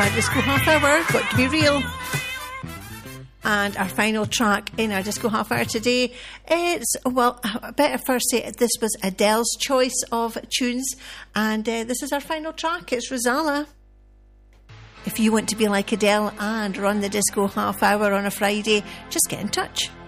Disco Half Hour, Got to Be Real. And our final track in our Disco Half Hour today, I better first say this was Adele's choice of tunes, and this is our final track. It's Rosala. If you want to be like Adele and run the Disco Half Hour on a Friday, just get in touch.